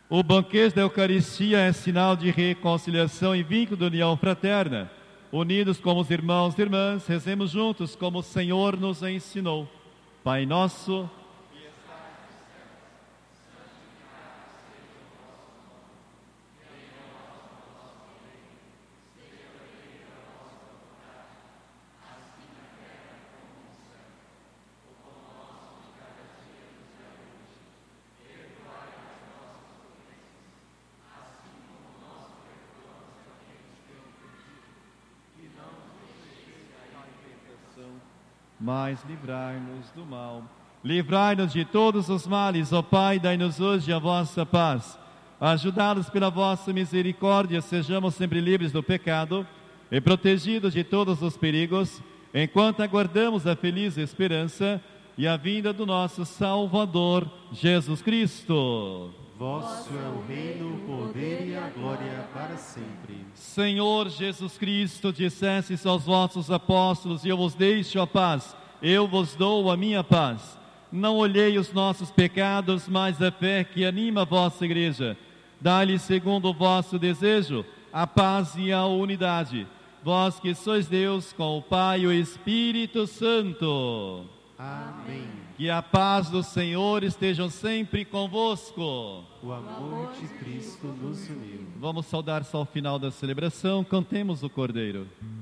O banquete da Eucaristia é sinal de reconciliação e vínculo de união fraterna. Unidos como os irmãos e irmãs, rezemos juntos como o Senhor nos ensinou. Pai nosso, que estais no céu, santificado seja o vosso nome. Venha a nós o vosso reino, seja feita a vossa vontade, assim na terra como no céu. O pão nosso de cada dia nos dai hoje. Perdoai as nossas ofensas, assim como nós perdoamos a quem nos tem ofendido. E não nos deixeis cair em tentação, mas livrai-nos do mal. Livrai-nos de todos os males, ó Pai, dai-nos hoje a vossa paz. Ajudados pela vossa misericórdia, sejamos sempre livres do pecado e protegidos de todos os perigos, enquanto aguardamos a feliz esperança e a vinda do nosso Salvador, Jesus Cristo. Vosso é o reino, o poder e a glória para sempre. Senhor Jesus Cristo, dissestes aos vossos apóstolos: eu vos deixo a paz, eu vos dou a minha paz. Não olhei os nossos pecados, mas a fé que anima a vossa igreja. Dai-lhe, segundo o vosso desejo, a paz e a unidade. Vós que sois Deus, com o Pai e o Espírito Santo. Amém. Que a paz do Senhor esteja sempre convosco. O amor de Cristo nos uniu. Vamos saudar-se ao final da celebração. Cantemos o Cordeiro.